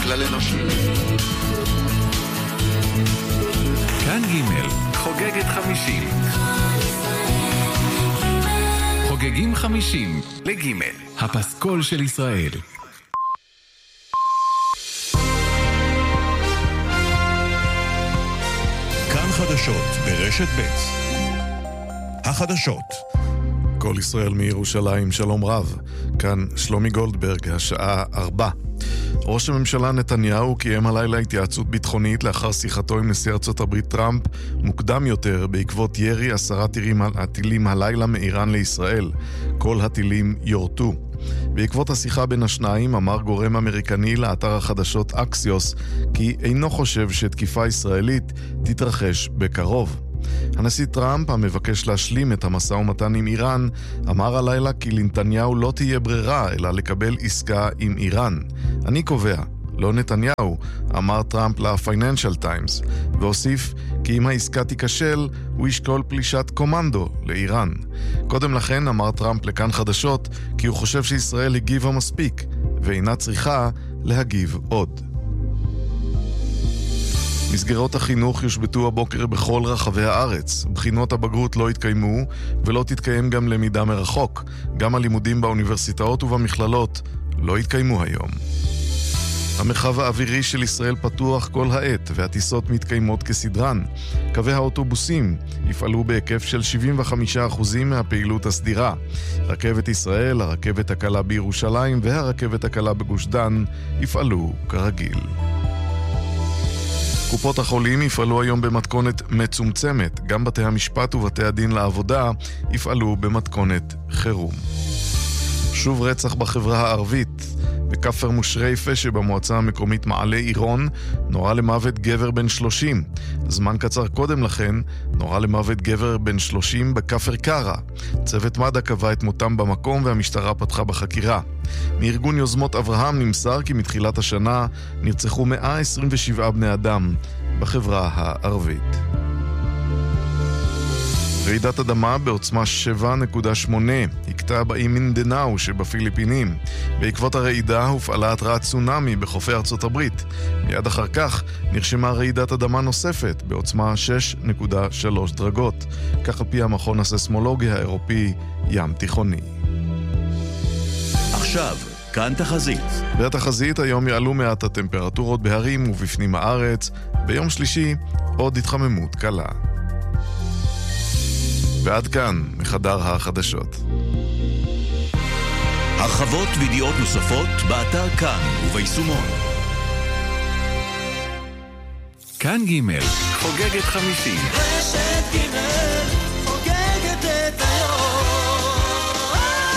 כלל אנושי. כאן ג' חוגגת 50. חוגגים 50 לג' הפסקול של ישראל. כאן חדשות ברשת ב'. החדשות. כל ישראל מירושלים, שלום רב. כאן שלומי גולדברג, השעה 4. ראש הממשלה נתניהו קיים הלילה התייעצות ביטחונית לאחר שיחתו עם נשיא ארצות הברית טראמפ מוקדם יותר בעקבות ירי 10 הטילים הלילה מאיראן לישראל. כל הטילים יורטו. בעקבות השיחה בין השניים אמר גורם אמריקני לאתר החדשות אקסיוס כי אינו חושב שתקיפה ישראלית תתרחש בקרוב. הנשיא טראמפ, המבקש להשלים את המשא ומתן עם איראן, אמר הלילה כי לנתניהו לא תהיה ברירה אלא לקבל עסקה עם איראן. אני קובע, לא נתניהו, אמר טראמפ ל-Financial Times, והוסיף כי אם העסקה תיכשל, הוא ישקול פלישת קומנדו לאיראן. קודם לכן אמר טראמפ לכאן חדשות כי הוא חושב שישראל הגיבה מספיק, ואינה צריכה להגיב עוד. מסגרות החינוך יושבתו הבוקר בכל רחבי הארץ. בחינות הבגרות לא יתקיימו ולא תתקיים גם למידה מרחוק. גם הלימודים באוניברסיטאות ובמכללות לא יתקיימו היום. המרחב האווירי של ישראל פתוח כל העת והטיסות מתקיימות כסדרן. קווי האוטובוסים יפעלו בהיקף של 75% מהפעילות הסדירה. רכבת ישראל, הרכבת הקלה בירושלים והרכבת הקלה בגוש דן יפעלו כרגיל. קופות החולים יפעלו היום במתכונת מצומצמת, גם בתי המשפט ובתי הדין לעבודה יפעלו במתכונת חירום. שוב רצח בחברה הערבית. בכפר מושרייפה שבמועצה המקומית מעלה עירון נורה למוות גבר בן 30. זמן קצר קודם לכן נורה למוות גבר בן 30 בכפר קרה. צוות מד"א קבע את מותם במקום והמשטרה פתחה בחקירה. מארגון יוזמות אברהם נמסר כי מתחילת השנה נרצחו 127 בני אדם בחברה הערבית. רעידת אדמה בעוצמה 7.8 הכתה באי מינדנאו שבפיליפינים. בעקבות הרעידה הופעלה התרעת צונאמי בחופי ארצות הברית. מיד אחר כך נרשמה רעידת אדמה נוספת בעוצמה 6.3 דרגות. כך על פי המכון הססמולוגי האירופי ים תיכוני. עכשיו, כאן תחזית. בתחזית היום יעלו מעט הטמפרטורות בהרים ובפנים הארץ. ביום שלישי עוד התחממות קלה. ועד כאן מחדר החדשות. הרחבות וידיעות נוספות באתר כאן וביישומון. כאן ג' חוגגת 50. רשת ג' חוגגת את היום.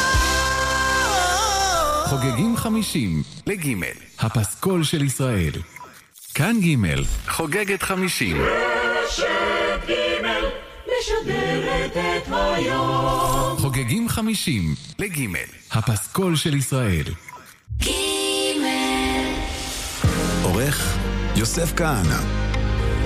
חוגגים 50 לג' הפסקול של ישראל. כאן ג' חוגגת 50. רשת ג' משדרת את היום. חוגגים 50 לג' הפסקול של ישראל. ג' עורך יוסף כהנא.